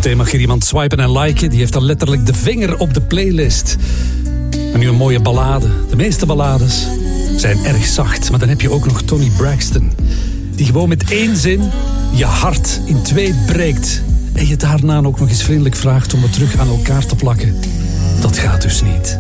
Zometeen mag hier iemand swipen en liken. Die heeft dan letterlijk de vinger op de playlist. En nu een mooie ballade. De meeste ballades zijn erg zacht. Maar dan heb je ook nog Toni Braxton. Die gewoon met 1 zin je hart in 2 breekt. En je daarna ook nog eens vriendelijk vraagt om het terug aan elkaar te plakken. Dat gaat dus niet.